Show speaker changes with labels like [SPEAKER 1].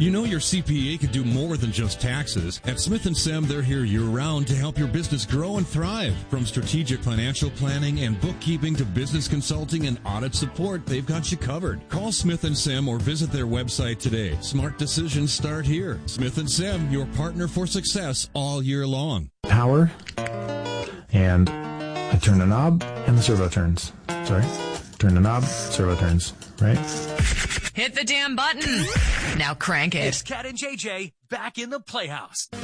[SPEAKER 1] You know your CPA could do more than just taxes. At Smith & Sem, they're here year-round to help your business grow and thrive. From strategic financial planning and bookkeeping to business consulting and audit support, they've got you covered. Call Smith & Sem or visit their website today. Smart decisions start here. Smith & Sem, your partner for success all year long.
[SPEAKER 2] Power, and I turn the knob, and the servo turns. Sorry. Turn the knob, servo turns. Right?
[SPEAKER 3] Hit the damn button. Now crank it.
[SPEAKER 4] It's Cat and JJ back in the Playhouse.